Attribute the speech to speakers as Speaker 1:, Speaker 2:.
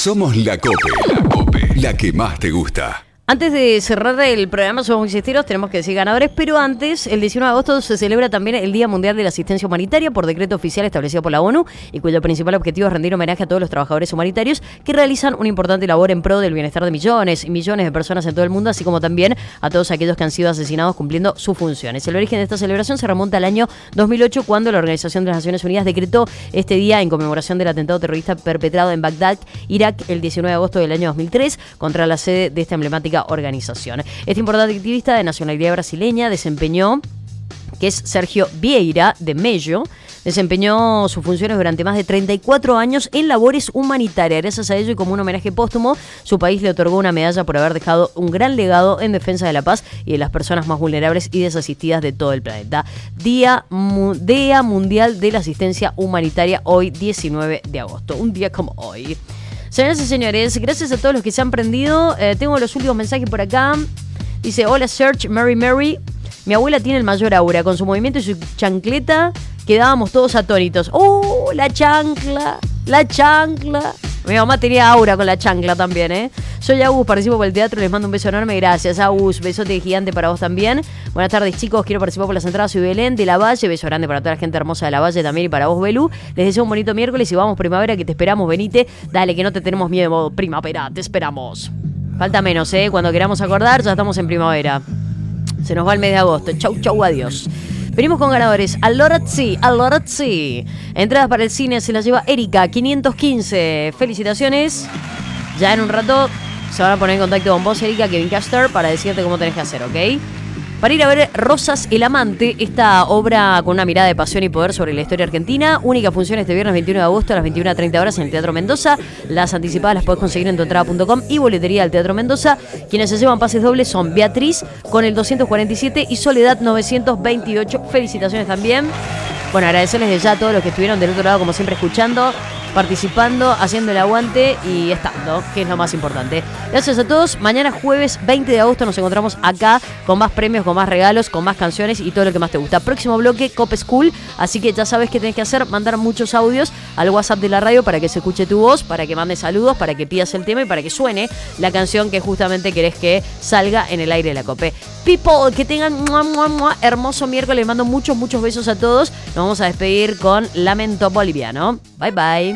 Speaker 1: Somos la COPE, la que más te gusta.
Speaker 2: Antes de cerrar el programa Somos Bicisteros, tenemos que decir ganadores, pero antes, el 19 de agosto se celebra también el Día Mundial de la Asistencia Humanitaria por decreto oficial establecido por la ONU y cuyo principal objetivo es rendir homenaje a todos los trabajadores humanitarios que realizan una importante labor en pro del bienestar de millones y millones de personas en todo el mundo, así como también a todos aquellos que han sido asesinados cumpliendo sus funciones. El origen de esta celebración se remonta al año 2008, cuando la Organización de las Naciones Unidas decretó este día en conmemoración del atentado terrorista perpetrado en Bagdad, Irak, el 19 de agosto del año 2003, contra la sede de esta emblemática organización. Este importante activista de nacionalidad brasileña que es Sergio Vieira de Mello, desempeñó sus funciones durante más de 34 años en labores humanitarias. Gracias a ello y como un homenaje póstumo, su país le otorgó una medalla por haber dejado un gran legado en defensa de la paz y de las personas más vulnerables y desasistidas de todo el planeta. Día Mundial de la Asistencia Humanitaria, hoy 19 de agosto. Un día como hoy. Señoras y señores, gracias a todos los que se han prendido. Tengo los últimos mensajes por acá. Dice, hola Serge, Mary. Mi abuela tiene el mayor aura. Con su movimiento y su chancleta quedábamos todos atónitos. ¡Oh, la chancla! Mi mamá tenía aura con la chancla también, ¿eh? Soy Agus, participo por el teatro, les mando un beso enorme, gracias Agus, besote gigante para vos también. Buenas tardes chicos, quiero participar por las entradas, soy Belén de La Valle, beso grande para toda la gente hermosa de La Valle también y para vos Belú. Les deseo un bonito miércoles y vamos primavera que te esperamos, venite, dale que no te tenemos miedo, primavera, te esperamos. Falta menos, cuando queramos acordar ya estamos en primavera. Se nos va el mes de agosto, chau, adiós. Venimos con ganadores. Allorozzi. Entradas para el cine se las lleva Erika, 515. Felicitaciones. Ya en un rato se van a poner en contacto con vos, Erika, Kevin Caster, para decirte cómo tenés que hacer, ¿ok? Para ir a ver Rosas el Amante, esta obra con una mirada de pasión y poder sobre la historia argentina. Única función este viernes 21 de agosto a las 21:30 horas en el Teatro Mendoza. Las anticipadas las podés conseguir en tuentrada.com y boletería del Teatro Mendoza. Quienes se llevan pases dobles son Beatriz con el 247 y Soledad 928. Felicitaciones también. Bueno, agradecerles de ya a todos los que estuvieron del otro lado, como siempre, escuchando, participando, haciendo el aguante y estando, que es lo más importante. Gracias a todos. Mañana jueves 20 de agosto nos encontramos acá con más premios, con más regalos, con más canciones y todo lo que más te gusta. Próximo bloque, Cop School. Así que ya sabes qué tenés que hacer, mandar muchos audios al WhatsApp de la radio para que se escuche tu voz, para que mandes saludos, para que pidas el tema y para que suene la canción que justamente querés que salga en el aire de la Cope. People, que tengan hermoso miércoles. Les mando muchos besos a todos. Nos vamos a despedir con Lamento Boliviano. Bye bye.